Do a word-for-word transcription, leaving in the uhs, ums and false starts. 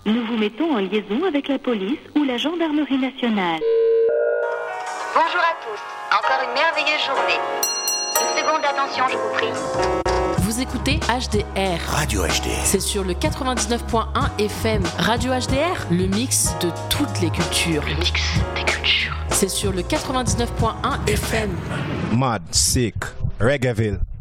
Nous vous mettons en liaison avec la police ou la gendarmerie nationale. Bonjour à tous, encore une merveilleuse journée. Une seconde d'attention, je vous prie. Vous écoutez H D R. Radio H D R. C'est sur le quatre-vingt-dix-neuf point un F M. Radio H D R, le mix de toutes les cultures. Le mix des cultures. C'est sur le quatre-vingt-dix-neuf point un F M. Mad, Sick, Reggaeville.